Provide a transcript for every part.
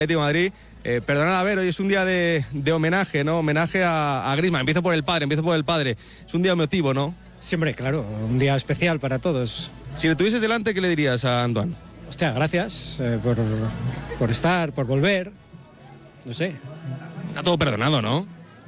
Atlético de Madrid. Perdonad, a ver, hoy es un día de homenaje, ¿no? Homenaje a Griezmann. Empiezo por el padre. Es un día emotivo, ¿no? Siempre, claro, un día especial para todos. Si lo tuvieses delante, ¿qué le dirías a Antoine? Hostia, gracias por estar, por volver. No sé. Está todo perdonado, ¿no?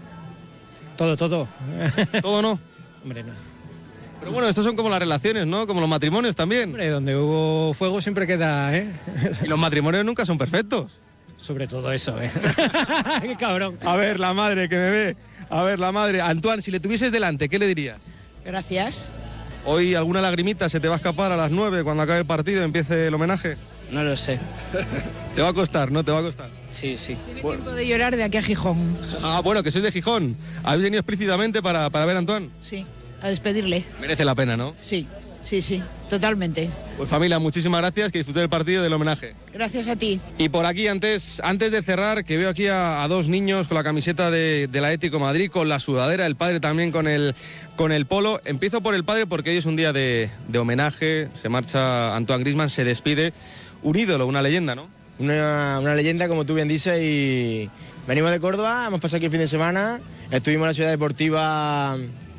Todo. ¿Todo no? Hombre, no. Pero bueno, estos son como las relaciones, ¿no? Como los matrimonios también. Hombre, donde hubo fuego siempre queda, ¿eh? Y los matrimonios nunca son perfectos. Sobre todo eso, ¿eh? ¡Qué cabrón! A ver, la madre que me ve. A ver, la madre. Antoine, si le tuvieses delante, ¿qué le dirías? Gracias. ¿Hoy alguna lagrimita se te va a escapar a las 9 cuando acabe el partido y empiece el homenaje? No lo sé. Te va a costar, ¿no? Te va a costar. Sí. Tiene tiempo de llorar de aquí a Gijón. Ah, bueno, que sois de Gijón. ¿Habéis venido explícitamente para ver a Antoine? Sí, a despedirle. Merece la pena, ¿no? Sí, totalmente. Pues familia, muchísimas gracias, que disfrutéis del partido y del homenaje. Gracias a ti. Y por aquí, antes de cerrar, que veo aquí a dos niños con la camiseta del Atlético de Madrid, con la sudadera, el padre también con el polo. Empiezo por el padre porque hoy es un día de homenaje, se marcha Antoine Griezmann, se despide. Un ídolo, una leyenda, ¿no? Una leyenda, como tú bien dices, y venimos de Córdoba, hemos pasado aquí el fin de semana, estuvimos en la ciudad deportiva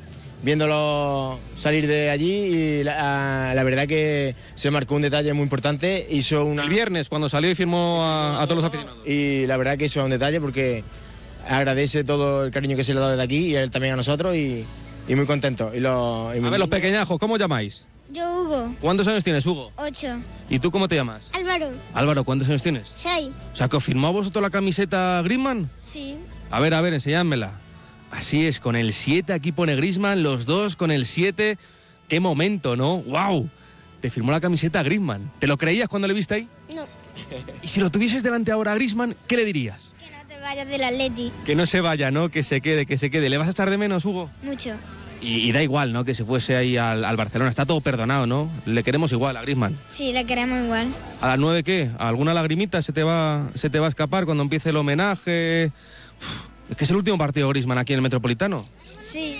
viéndolo salir de allí y la verdad que se marcó un detalle muy importante. El viernes, cuando salió y firmó a todos los aficionados. Y la verdad que hizo un detalle porque agradece todo el cariño que se le ha dado desde aquí y él también a nosotros y muy contento. A ver, los pequeñajos, ¿cómo llamáis? Yo, Hugo. ¿Cuántos años tienes, Hugo? 8. ¿Y tú cómo te llamas? Álvaro. Álvaro, ¿cuántos años tienes? 6. O sea, ¿que os firmó a vosotros la camiseta Griezmann? Sí. A ver, enséñamela. Así es, con el 7, aquí pone Griezmann, los dos con el 7. ¡Qué momento!, ¿no? ¡Wow! Te firmó la camiseta Griezmann. ¿Te lo creías cuando le viste ahí? No. Y si lo tuvieses delante ahora a Griezmann, ¿qué le dirías? Que no te vayas del Atleti. Que no se vaya, ¿no? Que se quede. ¿Le vas a echar de menos, Hugo? Mucho. Y da igual, ¿no? Que se fuese ahí al Barcelona. Está todo perdonado, ¿no? Le queremos igual a Griezmann. Sí, le queremos igual. ¿A las 9 qué? ¿Alguna lagrimita se te va a escapar cuando empiece el homenaje? Es que es el último partido Griezmann aquí en el Metropolitano. Sí.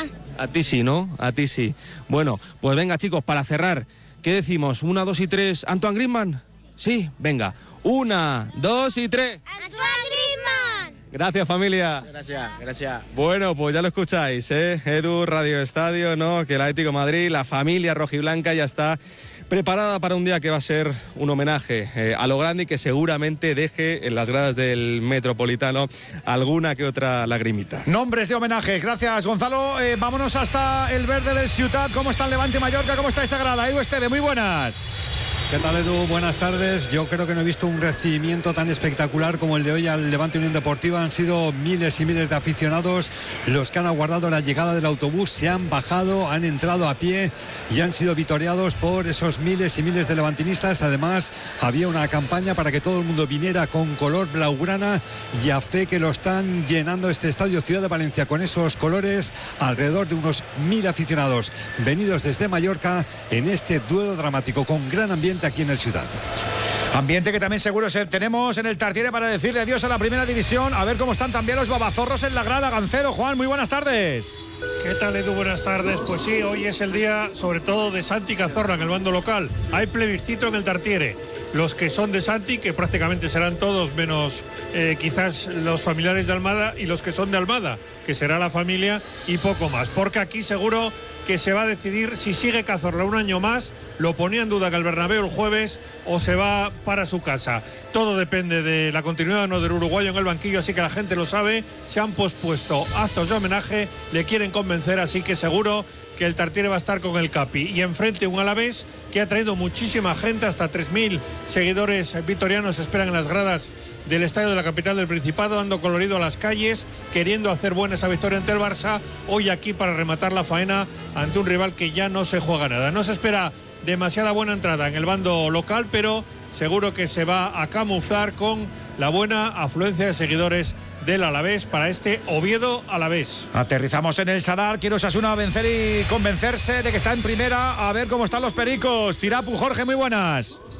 A ti sí, ¿no? A ti sí. Bueno, pues venga, chicos, para cerrar, ¿qué decimos? 1, 2 y 3, ¿Antoine Griezmann? Sí, venga. 1, 2 y 3. ¡Antoine Griezmann! Gracias, familia. Gracias. Bueno, pues ya lo escucháis, ¿eh? Edu, Radio Estadio, ¿no? Que el Atlético de Madrid, la familia rojiblanca ya está preparada para un día que va a ser un homenaje a lo grande y que seguramente deje en las gradas del Metropolitano alguna que otra lagrimita. Nombres de homenaje. Gracias, Gonzalo. Vámonos hasta el verde del Ciutat. ¿Cómo está el Levante Mallorca? ¿Cómo está esa grada? Edu Esteve, muy buenas. ¿Qué tal, Edu? Buenas tardes. Yo creo que no he visto un recibimiento tan espectacular como el de hoy al Levante Unión Deportiva. Han sido miles y miles de aficionados los que han aguardado la llegada del autobús, se han bajado, han entrado a pie y han sido vitoreados por esos miles y miles de levantinistas. Además, había una campaña para que todo el mundo viniera con color blaugrana y a fe que lo están llenando este estadio Ciudad de Valencia con esos colores. Alrededor de unos 1000 aficionados venidos desde Mallorca en este duelo dramático con gran ambiente aquí en el Ciutat. Ambiente que también seguro tenemos en el Tartiere para decirle adiós a la primera división. A ver cómo están también los babazorros en la grada. Gancedo, Juan, muy buenas tardes. ¿Qué tal, Edu? Buenas tardes. Pues sí, hoy es el día sobre todo de Santi Cazorla en el bando local. Hay plebiscito en el Tartiere. Los que son de Santi, que prácticamente serán todos, menos quizás los familiares de Almada, y los que son de Almada, que será la familia y poco más. Porque aquí seguro que se va a decidir si sigue Cazorla un año más, lo ponía en duda que el Bernabéu el jueves, o se va para su casa. Todo depende de la continuidad o no del uruguayo en el banquillo, así que la gente lo sabe. Se han pospuesto actos de homenaje, le quieren convencer, así que seguro que el Tartiere va a estar con el Capi. Y enfrente un Alavés que ha traído muchísima gente, hasta 3000 seguidores vitorianos esperan en las gradas del estadio de la capital del Principado, dando colorido a las calles, queriendo hacer buena esa victoria ante el Barça, hoy aquí para rematar la faena ante un rival que ya no se juega nada. No se espera demasiada buena entrada en el bando local, pero seguro que se va a camuflar con la buena afluencia de seguidores del Alavés para este Oviedo Alavés. Aterrizamos en el Sadar. Quiero Osasuna vencer y convencerse de que está en primera. A ver cómo están los pericos. Tirapu, Jorge, muy buenas.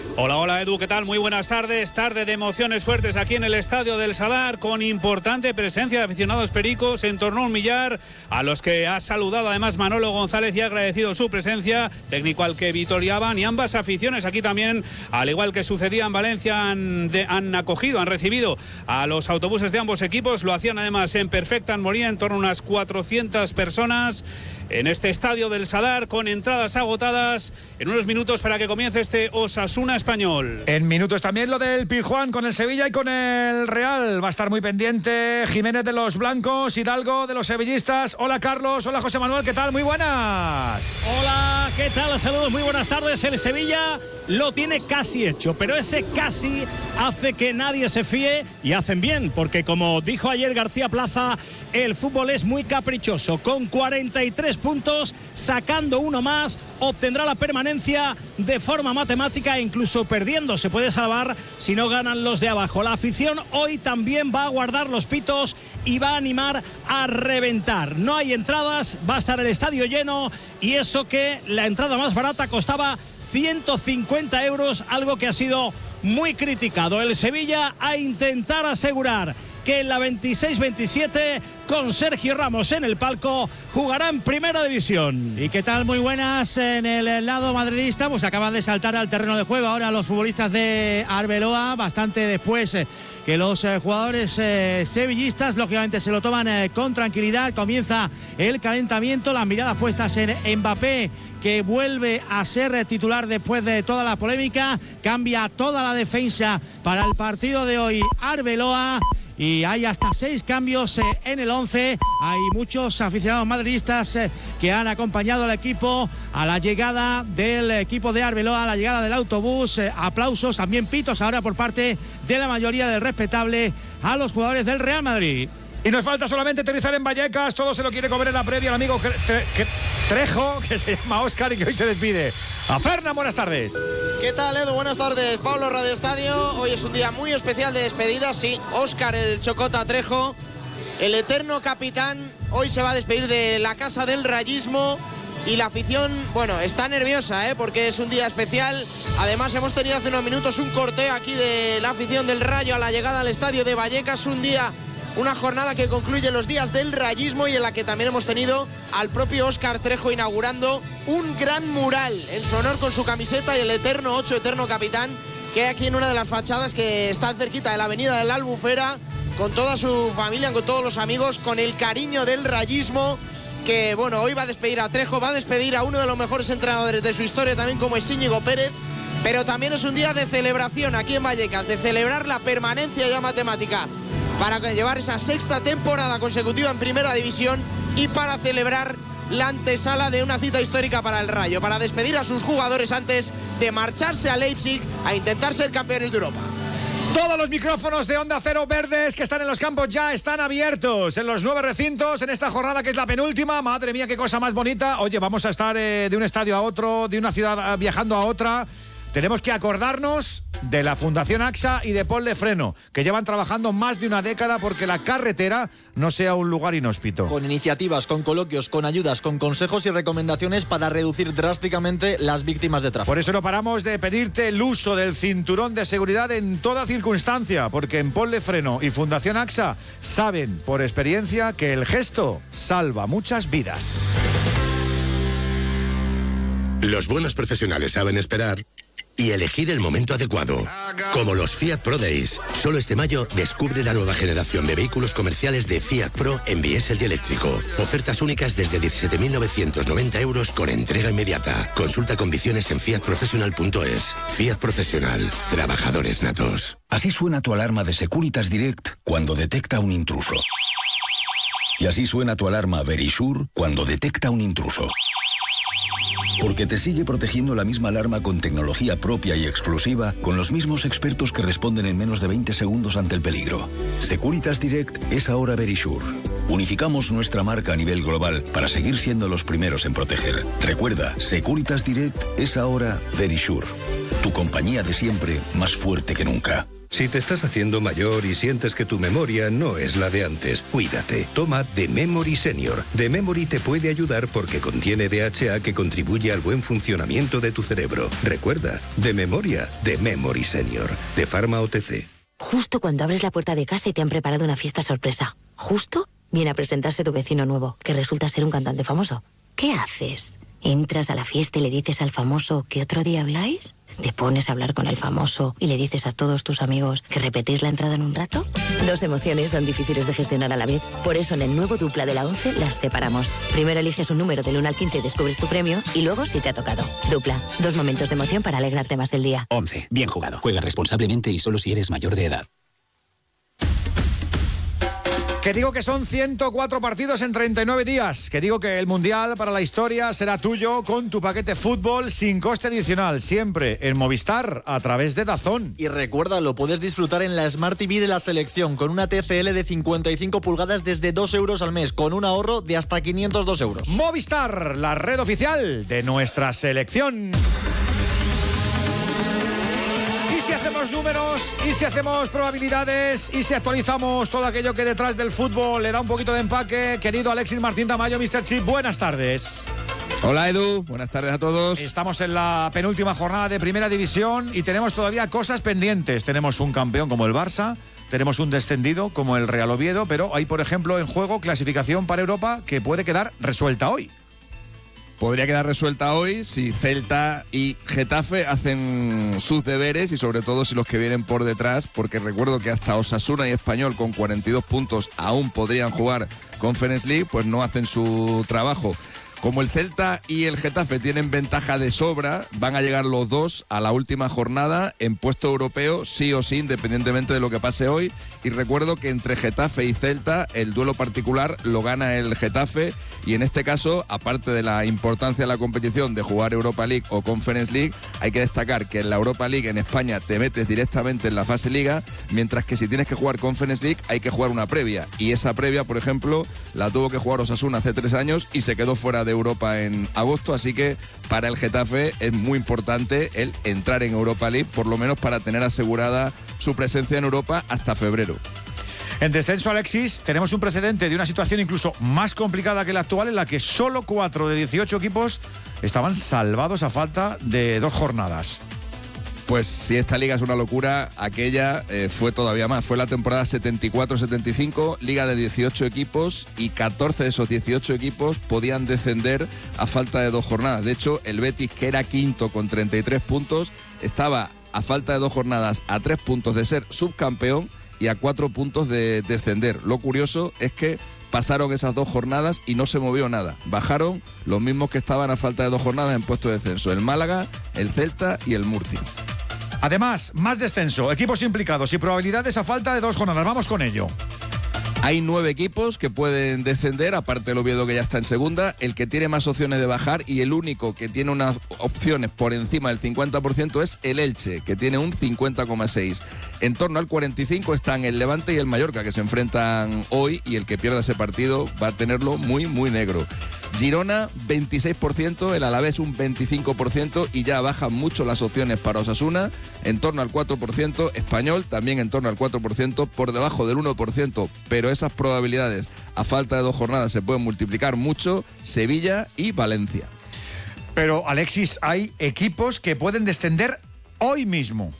Hola, hola Edu, ¿qué tal? Muy buenas tardes. Tarde de emociones fuertes aquí en el Estadio del Sadar, con importante presencia de aficionados pericos, en torno a 1 millar, a los que ha saludado además Manolo González y ha agradecido su presencia, técnico al que vitoriaban, y ambas aficiones aquí también, al igual que sucedía en Valencia, han recibido a los autobuses de ambos equipos, lo hacían además en perfecta armonía, en torno a unas 400 personas en este Estadio del Sadar, con entradas agotadas, en unos minutos para que comience este Osasuna Español. En minutos también lo del Pizjuán con el Sevilla y con el Real. Va a estar muy pendiente Jiménez de los blancos, Hidalgo de los sevillistas. Hola Carlos, hola José Manuel, ¿qué tal? Muy buenas. Hola, ¿qué tal? Saludos, muy buenas tardes. El Sevilla lo tiene casi hecho, pero ese casi hace que nadie se fíe, y hacen bien, porque como dijo ayer García Plaza, el fútbol es muy caprichoso. Con 43 puntos, sacando uno más, obtendrá la permanencia de forma matemática, e incluso perdiendo se puede salvar si no ganan los de abajo. La afición hoy también va a guardar los pitos y va a animar a reventar. No hay entradas, va a estar el estadio lleno, y eso que la entrada más barata costaba 150 euros, algo que ha sido muy criticado. El Sevilla a intentar asegurar que en la 26-27, con Sergio Ramos en el palco, jugará en Primera División. ¿Y qué tal? Muy buenas. En el lado madridista, pues acaban de saltar al terreno de juego ahora los futbolistas de Arbeloa, bastante después que los jugadores sevillistas. Lógicamente se lo toman con tranquilidad. Comienza el calentamiento, las miradas puestas en Mbappé, que vuelve a ser titular después de toda la polémica. Cambia toda la defensa para el partido de hoy Arbeloa, y hay hasta 6 cambios en el 11. Hay muchos aficionados madridistas que han acompañado al equipo a la llegada del equipo de Arbeloa, a la llegada del autobús. Aplausos, también pitos ahora por parte de la mayoría del respetable a los jugadores del Real Madrid. Y nos falta solamente aterrizar en Vallecas. Todo se lo quiere comer en la previa el amigo Trejo, que se llama Óscar y que hoy se despide. A Fernan, buenas tardes. ¿Qué tal, Edu? Buenas tardes. Pablo, Radio Estadio. Hoy es un día muy especial de despedida. Sí, Óscar, el Chocota Trejo, el eterno capitán, hoy se va a despedir de la casa del rayismo. Y la afición, bueno, está nerviosa, porque es un día especial. Además, hemos tenido hace unos minutos un corteo aquí de la afición del Rayo a la llegada al estadio de Vallecas. Una jornada que concluye los días del rayismo, y en la que también hemos tenido al propio Óscar Trejo inaugurando un gran mural en su honor con su camiseta y el eterno 8, eterno capitán, que hay aquí en una de las fachadas que está cerquita de la avenida de la Albufera, con toda su familia, con todos los amigos, con el cariño del rayismo. Que bueno, hoy va a despedir a Trejo, va a despedir a uno de los mejores entrenadores de su historia también, como es Íñigo Pérez. Pero también es un día de celebración aquí en Vallecas, de celebrar la permanencia ya matemática para llevar esa 6ª temporada consecutiva en Primera División, y para celebrar la antesala de una cita histórica para el Rayo, para despedir a sus jugadores antes de marcharse a Leipzig a intentar ser campeones de Europa. Todos los micrófonos de Onda Cero verdes que están en los campos ya están abiertos en los 9 recintos en esta jornada, que es la penúltima. Madre mía, qué cosa más bonita. Oye, vamos a estar de un estadio a otro, de una ciudad viajando a otra. Tenemos que acordarnos de la Fundación AXA y de Ponle Freno, que llevan trabajando más de una década porque la carretera no sea un lugar inhóspito. Con iniciativas, con coloquios, con ayudas, con consejos y recomendaciones para reducir drásticamente las víctimas de tráfico. Por eso no paramos de pedirte el uso del cinturón de seguridad en toda circunstancia, porque en Ponle Freno y Fundación AXA saben por experiencia que el gesto salva muchas vidas. Los buenos profesionales saben esperar y elegir el momento adecuado. Como los Fiat Pro Days. Solo este mayo descubre la nueva generación de vehículos comerciales de Fiat Pro en diésel y eléctrico. Ofertas únicas desde 17.990 euros con entrega inmediata. Consulta condiciones en fiatprofessional.es. Fiat Professional. Trabajadores natos. Así suena tu alarma de Securitas Direct cuando detecta un intruso. Y así suena tu alarma Verisure cuando detecta un intruso. Porque te sigue protegiendo la misma alarma con tecnología propia y exclusiva, con los mismos expertos que responden en menos de 20 segundos ante el peligro. Securitas Direct es ahora Verisure. Unificamos nuestra marca a nivel global para seguir siendo los primeros en proteger. Recuerda, Securitas Direct es ahora Verisure. Tu compañía de siempre, más fuerte que nunca. Si te estás haciendo mayor y sientes que tu memoria no es la de antes, cuídate. Toma The Memory Senior. The Memory te puede ayudar porque contiene DHA que contribuye al buen funcionamiento de tu cerebro. Recuerda, de memoria, The Memory Senior, de Pharma OTC. Justo cuando abres la puerta de casa y te han preparado una fiesta sorpresa. Justo viene a presentarse tu vecino nuevo, que resulta ser un cantante famoso. ¿Qué haces? ¿Entras a la fiesta y le dices al famoso que otro día habláis? ¿Te pones a hablar con el famoso y le dices a todos tus amigos que repetís la entrada en un rato? Dos emociones son difíciles de gestionar a la vez. Por eso en el nuevo Dupla de la 11 las separamos. Primero eliges un número del 1 al 15 y descubres tu premio, y luego si te ha tocado. Dupla, 2 momentos de emoción para alegrarte más del día. 11. Bien jugado. Juega responsablemente y solo si eres mayor de edad. Que digo que son 104 partidos en 39 días. Que digo que el Mundial para la historia será tuyo con tu paquete fútbol sin coste adicional. Siempre en Movistar a través de DAZN. Y recuerda, lo puedes disfrutar en la Smart TV de la selección con una TCL de 55 pulgadas desde 2 euros al mes, con un ahorro de hasta 502 euros. Movistar, la red oficial de nuestra selección. Y si hacemos números, y si hacemos probabilidades, y si actualizamos todo aquello que detrás del fútbol le da un poquito de empaque, querido Alexis Martín Tamayo, Mr. Chip, buenas tardes. Hola Edu, buenas tardes a todos. Estamos en la penúltima jornada de Primera División y tenemos todavía cosas pendientes. Tenemos un campeón como el Barça, tenemos un descendido como el Real Oviedo, pero hay, por ejemplo, en juego clasificación para Europa que puede quedar resuelta hoy. Podría quedar resuelta hoy si Celta y Getafe hacen sus deberes y sobre todo si los que vienen por detrás, porque recuerdo que hasta Osasuna y Español con 42 puntos aún podrían jugar Conference League, pues no hacen su trabajo. Como el Celta y el Getafe tienen ventaja de sobra, van a llegar los dos a la última jornada en puesto europeo, sí o sí, independientemente de lo que pase hoy. Y recuerdo que entre Getafe y Celta el duelo particular lo gana el Getafe y en este caso, aparte de la importancia de la competición de jugar Europa League o Conference League, hay que destacar que en la Europa League en España te metes directamente en la fase Liga, mientras que si tienes que jugar Conference League hay que jugar una previa. Y esa previa, por ejemplo, la tuvo que jugar Osasuna hace 3 años y se quedó fuera de Europa en agosto, así que para el Getafe es muy importante el entrar en Europa League, por lo menos para tener asegurada su presencia en Europa hasta febrero. En descenso, Alexis, tenemos un precedente de una situación incluso más complicada que la actual, en la que solo 4 de 18 equipos estaban salvados a falta de 2 jornadas. Pues si esta liga es una locura, aquella fue todavía más. Fue la temporada 74-75, liga de 18 equipos y 14 de esos 18 equipos podían descender a falta de 2 jornadas. De hecho, el Betis, que era quinto con 33 puntos, estaba a falta de 2 jornadas a 3 puntos de ser subcampeón y a 4 puntos de descender. Lo curioso es que pasaron esas 2 jornadas y no se movió nada. Bajaron los mismos que estaban a falta de 2 jornadas en puesto de descenso. El Málaga, el Celta y el Murcia. Además, más descenso, equipos implicados y probabilidades a falta de 2 jornadas. Vamos con ello. Hay 9 equipos que pueden descender, aparte del Oviedo que ya está en segunda. El que tiene más opciones de bajar y el único que tiene unas opciones por encima del 50% es el Elche, que tiene un 50,6%. En torno al 45% están el Levante y el Mallorca, que se enfrentan hoy, y el que pierda ese partido va a tenerlo muy, muy negro. Girona, 26%, el Alavés un 25% y ya bajan mucho las opciones para Osasuna, en torno al 4%, Español también en torno al 4%, por debajo del 1%, pero esas probabilidades a falta de 2 jornadas se pueden multiplicar mucho, Sevilla y Valencia. Pero, Alexis, hay equipos que pueden descender hoy mismo.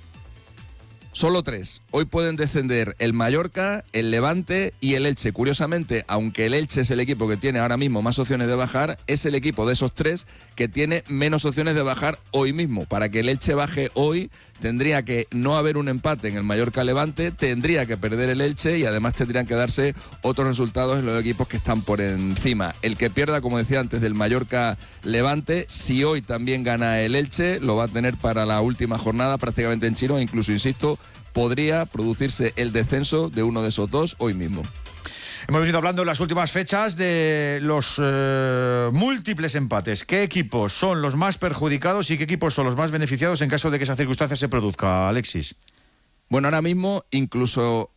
Solo 3. Hoy pueden descender el Mallorca, el Levante y el Elche. Curiosamente, aunque el Elche es el equipo que tiene ahora mismo más opciones de bajar, es el equipo de esos 3 que tiene menos opciones de bajar hoy mismo. Para que el Elche baje hoy, tendría que no haber un empate en el Mallorca-Levante, tendría que perder el Elche y además tendrían que darse otros resultados en los equipos que están por encima. El que pierda, como decía antes, del Mallorca-Levante, si hoy también gana el Elche, lo va a tener para la última jornada prácticamente en chino, e incluso, insisto, podría producirse el descenso de uno de esos 2 hoy mismo. Hemos venido hablando en las últimas fechas de los múltiples empates. ¿Qué equipos son los más perjudicados y qué equipos son los más beneficiados en caso de que esa circunstancia se produzca, Alexis? Bueno, ahora mismo incluso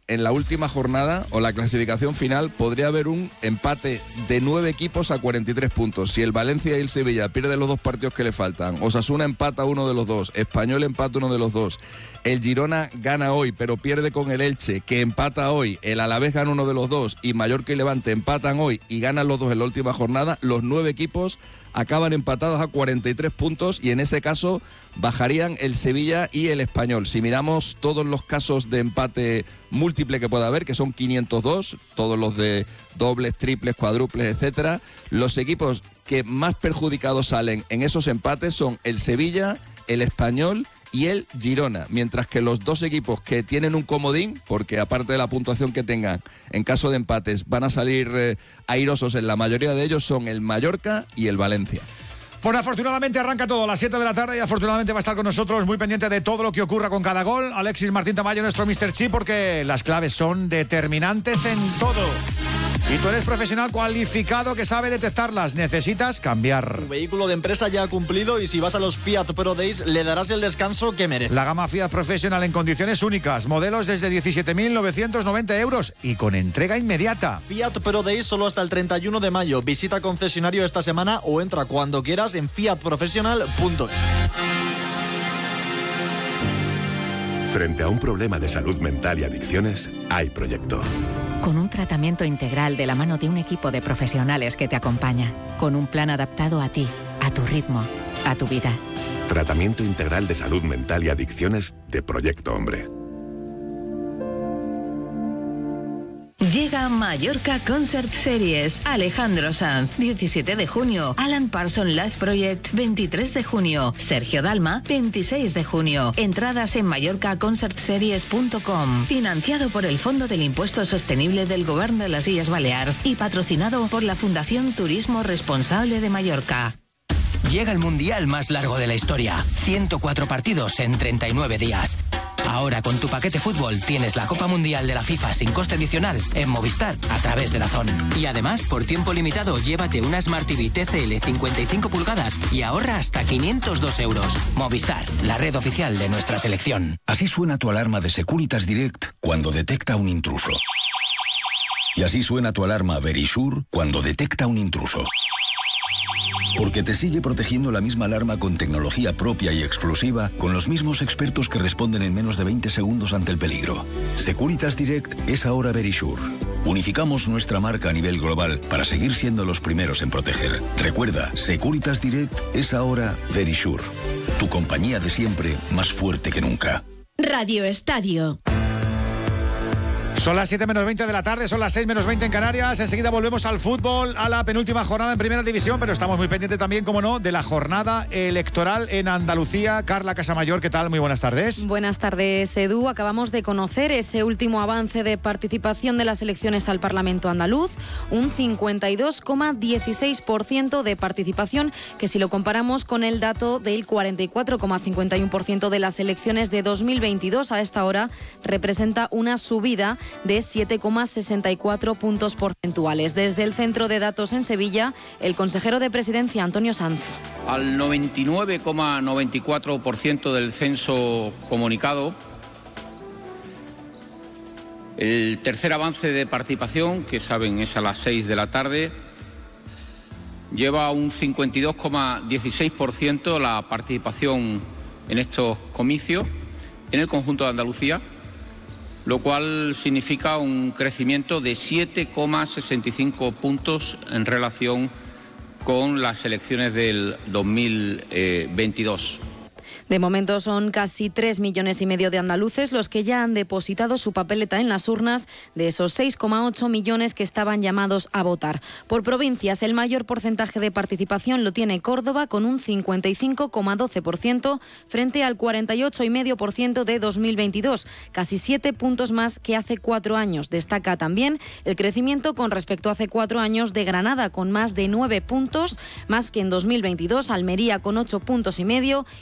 en la última jornada o la clasificación final podría haber un empate de 9 equipos a 43 puntos. Si el Valencia y el Sevilla pierden los 2 partidos que le faltan, Osasuna empata uno de los 2, Español empata uno de los 2, el Girona gana hoy pero pierde con el Elche, que empata hoy, el Alavés gana uno de los 2 y Mallorca y Levante empatan hoy y ganan los 2 en la última jornada, los 9 equipos acaban empatados a 43 puntos y en ese caso bajarían el Sevilla y el Español. Si miramos todos los casos de empate múltiple que pueda haber, que son 502, todos los de dobles, triples, cuádruples, etcétera, los equipos que más perjudicados salen en esos empates son el Sevilla, el Español y el Girona, mientras que los 2 equipos que tienen un comodín, porque aparte de la puntuación que tengan en caso de empates van a salir airosos en la mayoría de ellos, son el Mallorca y el Valencia. Bueno, afortunadamente arranca todo a las 7 de la tarde y afortunadamente va a estar con nosotros muy pendiente de todo lo que ocurra con cada gol Alexis Martín Tamayo, nuestro Mr. Chip, porque las claves son determinantes en todo. Y tú eres profesional cualificado que sabe detectarlas. Necesitas cambiar. Tu vehículo de empresa ya ha cumplido y si vas a los Fiat Pro Days le darás el descanso que merece. La gama Fiat Professional en condiciones únicas. Modelos desde 17.990 euros y con entrega inmediata. Fiat Pro Days solo hasta el 31 de mayo. Visita concesionario esta semana o entra cuando quieras en fiatprofessional.es. Frente a un problema de salud mental y adicciones, hay Proyecto. Con un tratamiento integral de la mano de un equipo de profesionales que te acompaña. Con un plan adaptado a ti, a tu ritmo, a tu vida. Tratamiento integral de salud mental y adicciones de Proyecto Hombre. Llega Mallorca Concert Series. Alejandro Sanz, 17 de junio. Alan Parsons Live Project, 23 de junio. Sergio Dalma, 26 de junio. Entradas en mallorcaconcertseries.com. Financiado por el Fondo del Impuesto Sostenible del Gobierno de las Illes Baleares y patrocinado por la Fundación Turismo Responsable de Mallorca. Llega el mundial más largo de la historia. 104 partidos en 39 días. Ahora con tu paquete fútbol tienes la Copa Mundial de la FIFA sin coste adicional en Movistar a través de DAZN. Y además, por tiempo limitado, llévate una Smart TV TCL 55 pulgadas y ahorra hasta 502 euros. Movistar, la red oficial de nuestra selección. Así suena tu alarma de Securitas Direct cuando detecta un intruso. Y así suena tu alarma Verisure cuando detecta un intruso. Porque te sigue protegiendo la misma alarma con tecnología propia y exclusiva, con los mismos expertos que responden en menos de 20 segundos ante el peligro. Securitas Direct es ahora Verisure. Unificamos nuestra marca a nivel global para seguir siendo los primeros en proteger. Recuerda, Securitas Direct es ahora Verisure. Tu compañía de siempre, más fuerte que nunca. Radio Estadio. Son las 7 menos 20 de la tarde, son las 6 menos 20 en Canarias. Enseguida volvemos al fútbol, a la penúltima jornada en Primera División, pero estamos muy pendientes también, como no, de la jornada electoral en Andalucía. Carla Casamayor, ¿qué tal? Muy buenas tardes. Buenas tardes, Edu. Acabamos de conocer ese último avance de participación de las elecciones al Parlamento andaluz, un 52,16% de participación, que si lo comparamos con el dato del 44,51% de las elecciones de 2022, a esta hora representa una subida de 7,64 puntos porcentuales. Desde el Centro de Datos en Sevilla, el consejero de Presidencia, Antonio Sanz. Al 99,94% del censo comunicado, el tercer avance de participación, que saben es a las 6 de la tarde, lleva un 52,16% la participación en estos comicios en el conjunto de Andalucía, lo cual significa un crecimiento de 7,65 puntos en relación con las elecciones del 2022. De momento son casi 3,5 millones de andaluces los que ya han depositado su papeleta en las urnas de esos 6,8 millones que estaban llamados a votar. Por provincias, el mayor porcentaje de participación lo tiene Córdoba con un 55,12% frente al 48,5% de 2022, casi 7 puntos más que hace 4 años. Destaca también el crecimiento con respecto a hace 4 años de Granada con más de 9 puntos, más que en 2022, Almería con 8,5 puntos y Huelva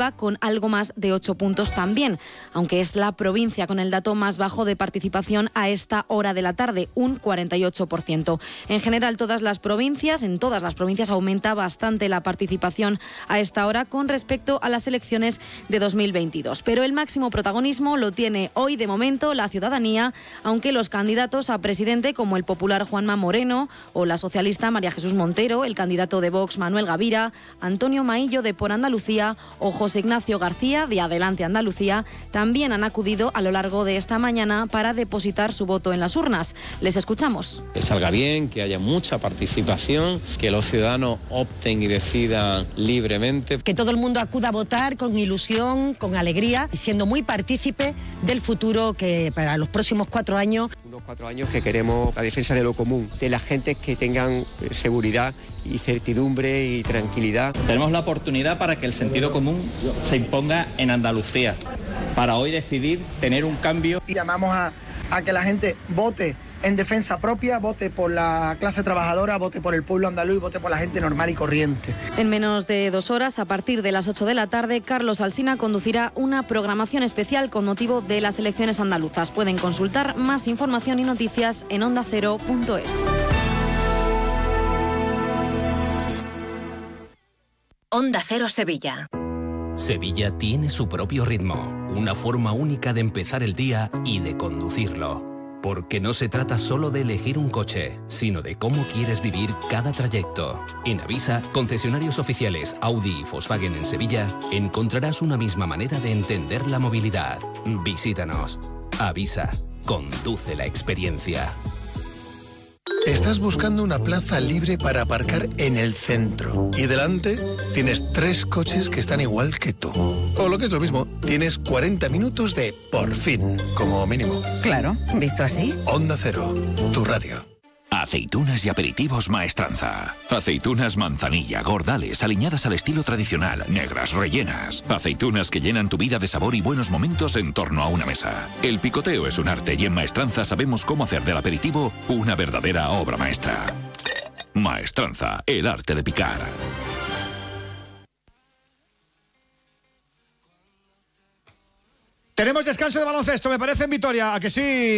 Huelva con algo más de 8 puntos también, aunque es la provincia con el dato más bajo de participación a esta hora de la tarde, un 48%. En general, en todas las provincias aumenta bastante la participación a esta hora con respecto a las elecciones de 2022. Pero el máximo protagonismo lo tiene hoy de momento la ciudadanía, aunque los candidatos a presidente como el popular Juanma Moreno o la socialista María Jesús Montero, el candidato de Vox Manuel Gavira, Antonio Maillo de Por Andalucía o José Ignacio García de Adelante Andalucía también han acudido a lo largo de esta mañana para depositar su voto en las urnas. Les escuchamos. Que salga bien, que haya mucha participación, que los ciudadanos opten y decidan libremente. Que todo el mundo acuda a votar con ilusión, con alegría y siendo muy partícipe del futuro que para los próximos 4 años. Unos 4 años que queremos la defensa de lo común, de la gente que tengan seguridad y certidumbre y tranquilidad. Tenemos la oportunidad para que el sentido común se imponga en Andalucía, para hoy decidir tener un cambio. Y llamamos a que la gente vote en defensa propia, vote por la clase trabajadora, vote por el pueblo andaluz y vote por la gente normal y corriente. En menos de 2 horas, a partir de las 8 de la tarde, Carlos Alsina conducirá una programación especial con motivo de las elecciones andaluzas. Pueden consultar más información y noticias en ondacero.es. Onda Cero Sevilla. Sevilla tiene su propio ritmo, una forma única de empezar el día y de conducirlo. Porque no se trata solo de elegir un coche, sino de cómo quieres vivir cada trayecto. En Avisa, concesionarios oficiales Audi y Volkswagen en Sevilla, encontrarás una misma manera de entender la movilidad. Visítanos. Avisa. Conduce la experiencia. Estás buscando una plaza libre para aparcar en el centro y delante tienes 3 coches que están igual que tú. O lo que es lo mismo, tienes 40 minutos de por fin, como mínimo. Claro, ¿visto así? Onda Cero, tu radio. Aceitunas y aperitivos Maestranza. Aceitunas manzanilla, gordales, aliñadas al estilo tradicional, negras, rellenas. Aceitunas que llenan tu vida de sabor y buenos momentos en torno a una mesa. El picoteo es un arte y en Maestranza sabemos cómo hacer del aperitivo una verdadera obra maestra. Maestranza, el arte de picar. Tenemos descanso de baloncesto, me parece, en Vitoria, ¿a que sí?